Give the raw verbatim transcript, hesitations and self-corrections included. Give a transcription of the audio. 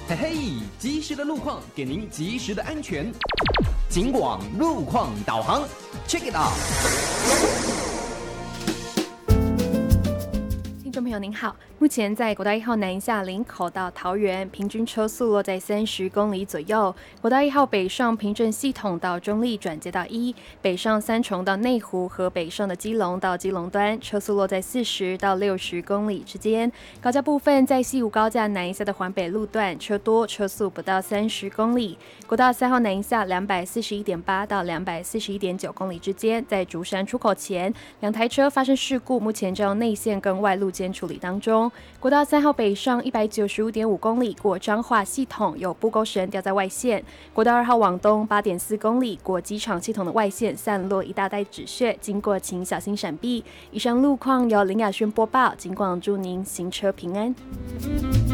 嘿嘿，及时的路况给您及时的安全。警广路况导航 ，Check it out。 听众朋友您好，目前在国道一号南下林口到桃园，平均车速落在三十公里左右。国道一号北上平镇系统到中立转接到一，北上三重到内湖和北上的基隆到基隆端，车速落在四十到六十公里之间。高架部分在西武高架南下的环北路段车多，车速不到三十公里。国道三号南下两百四十一点八到两百四十一点九公里之间，在竹山出口前，两台车发生事故，目前正用内线跟外路间处理当中。国道三号北上一百九十五点五公里，过彰化系统有布钩绳掉在外线。国道二号往东八点四公里，过机场系统的外线散落一大袋纸屑，经过请小心闪避。以上路况由林雅轩播报，警广祝您行车平安。